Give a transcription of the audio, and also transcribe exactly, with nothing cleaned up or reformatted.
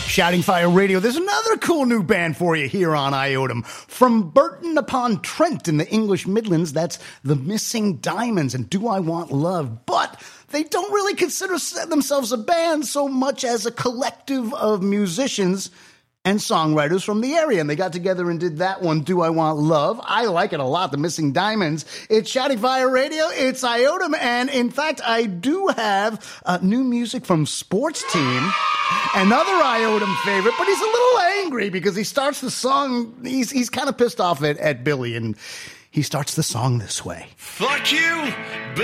Shouting Fire Radio. There's another cool new band for you here on Iotum. From Burton upon Trent in the English Midlands, that's The Missing Diamonds and Do I Want Love. But they don't really consider themselves a band so much as a collective of musicians and songwriters from the area. And they got together and did that one, Do I Want Love? I like it a lot, The Missing Diamonds. It's Shouting Fire Radio. It's Iotum. And in fact, I do have uh, new music from Sports Team. Another Iotum favorite, but he's a little angry because he starts the song, he's he's kind of pissed off at, at Billy, and he starts the song this way. Fuck you!